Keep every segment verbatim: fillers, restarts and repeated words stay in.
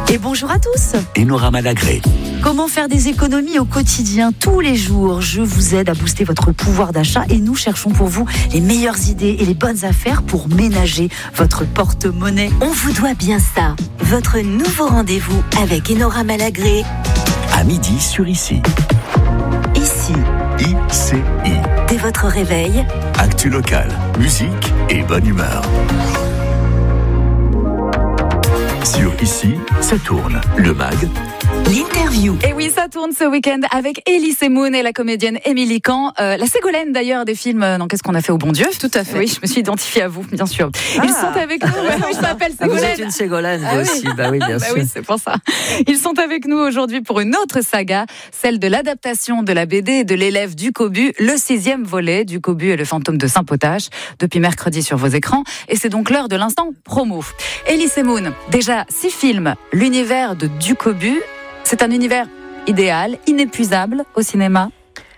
Et bonjour à tous. Enora Malagré. Comment faire des économies au quotidien, tous les jours? Je vous aide à booster votre pouvoir d'achat et nous cherchons pour vous les meilleures idées et les bonnes affaires pour ménager votre porte-monnaie. On vous doit bien ça. Votre nouveau rendez-vous avec Enora Malagré. À midi sur Ici. Ici. I C I. Dès votre réveil. Actu locale, musique et bonne humeur. Sur Ici, ça tourne. Le mag. L'interview. Et oui, ça tourne ce week-end avec Elise Moon et la comédienne Émilie Kahn, euh, la Ségolène d'ailleurs des films euh, dans Qu'est-ce qu'on a fait au bon Dieu. Tout à fait. Oui, je me suis identifiée à vous, bien sûr. Ah. Ils sont avec nous. Ouais, oui, je m'appelle Ah, vous Ségolène. êtes une Ségolène, vous Ah aussi. oui. Bah oui, bien Bah sûr. oui, c'est pour ça. Ils sont avec nous aujourd'hui pour une autre saga, celle de l'adaptation de la B D et de l'élève du Cobu, le sixième volet du Cobu et le fantôme de Saint-Potache, depuis mercredi sur vos écrans. Et c'est donc l'heure de l'instant promo. Elise Moon, déjà six films, l'univers de du Cobu. C'est un univers idéal, inépuisable au cinéma.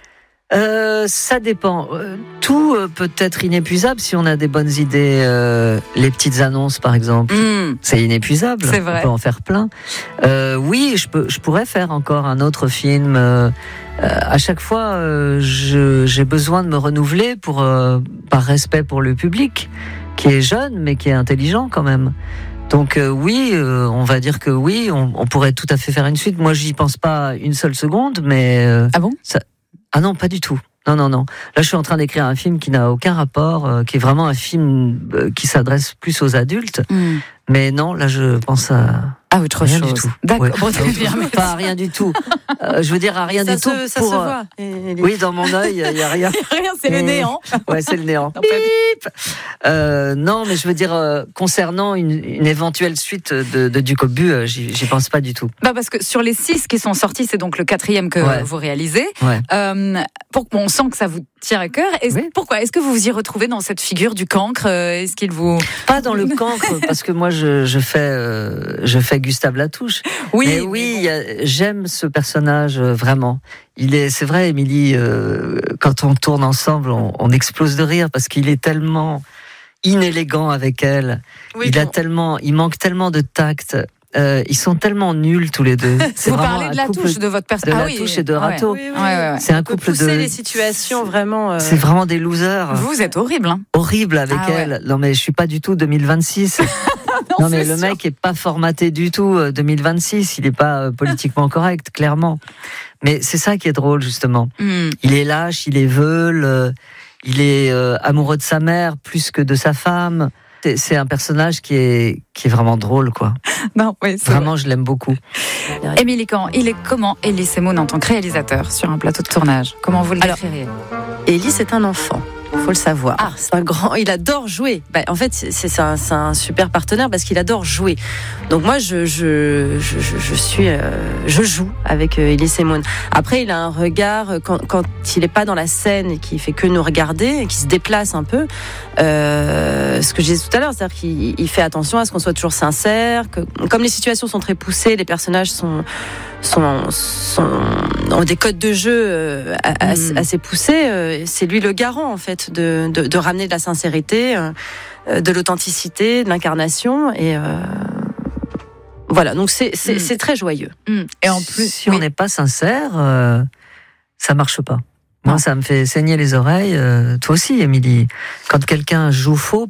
Euh, ça dépend. Euh, Tout euh, peut être inépuisable si on a des bonnes idées. Euh, les petites annonces, par exemple, Mmh. c'est inépuisable. C'est vrai. On peut en faire plein. Euh, oui, je peux, je pourrais faire encore un autre film. Euh, euh, à chaque fois, euh, je, j'ai besoin de me renouveler pour, euh, par respect pour le public, qui est jeune mais qui est intelligent quand même. Donc euh, oui, euh, on va dire que oui, on, on pourrait tout à fait faire une suite. Moi, j'y pense pas une seule seconde, mais euh, Ah bon? ça... ah non, pas du tout. Non, non, non. Là, je suis en train d'écrire un film qui n'a aucun rapport, euh, qui est vraiment un film euh, qui s'adresse plus aux adultes. Mmh. Mais non, là, je pense à Ah, autre rien chose. du tout. D'accord, Ouais. bon, très bien. merci. Pas à rien du tout. Euh, je veux dire à rien ça du se, tout. ça pour, se euh, voit. Et les- Oui, dans mon œil, il y a rien. Rien, c'est le Mais- néant. Ouais, c'est le néant. Non, pas- Bip euh, non, mais je veux dire, euh, concernant une, une éventuelle suite de, de du Cobu, euh, j'y, j'y pense pas du tout. Bah parce que sur les six qui sont sortis, c'est donc le quatrième que Ouais. vous réalisez. Ouais. Euh, pour, bon, on sent que ça vous tient à cœur. Est-ce, Oui. Pourquoi? Est-ce que vous vous y retrouvez dans cette figure du cancre? Euh, Est-ce qu'il vous... Pas dans le cancre, parce que moi, je, je fais, euh, je fais Gustave Latouche. Oui, mais oui, il y a- j'aime ce personnage euh, vraiment. Il est, c'est vrai, Émilie, euh, quand on tourne ensemble, on, on explose de rire parce qu'il est tellement inélégant avec elle. Oui, il a bon. tellement, il manque tellement de tact. Euh, ils sont tellement nuls tous les deux. C'est vous vraiment parlez de un la couple touche de votre de personnage. la Ah oui. touche et de Ouais. Rato. Oui, oui, Ouais, ouais, ouais. C'est un On peut couple pousser de. les situations vraiment. euh, C'est vraiment des losers. Vous êtes horrible. Hein. Horrible avec Ah ouais. elle. Non mais je suis pas du tout deux mille vingt-six. non mais c'est le sûr. mec est pas formaté du tout euh, deux mille vingt-six. Il est pas euh, politiquement correct, clairement. Mais c'est ça qui est drôle justement. Hmm. Il est lâche, il est veule, euh, il est euh, amoureux de sa mère plus que de sa femme. C'est, c'est un personnage qui est qui est vraiment drôle quoi. Non, oui, c'est Vraiment, je l'aime beaucoup. vrai. Émilie Kahn, il est comment Elise Moon en tant que réalisateur sur un plateau de tournage? Comment vous le Alors, décririez? Ellie, c'est un enfant. Faut le savoir. Ah. C'est un grand. Il adore jouer. Bah, en fait, c'est, c'est, un, c'est un super partenaire parce qu'il adore jouer. Donc moi, je je je, je, je suis, euh, je joue avec euh, Ellie Moon. Après, il a un regard euh, quand quand il est pas dans la scène et qu'il fait que nous regarder et qu'il se déplace un peu. Euh, ce que je disais tout à l'heure, c'est-à-dire qu'il il fait attention à ce qu'on soit toujours sincère. Que comme les situations sont très poussées, les personnages sont sont, sont ont des codes de jeu euh, assez, Mm. assez poussés. euh, C'est lui le garant en fait de, de, de ramener de la sincérité, euh, de l'authenticité, de l'incarnation et euh, voilà. Donc c'est c'est, Mm. c'est très joyeux. Hmm. Et en plus, si oui. on n'est pas sincère, euh, ça marche pas. Moi, Non. ça me fait saigner les oreilles. Euh, toi aussi, Émilie. Quand quelqu'un joue faux,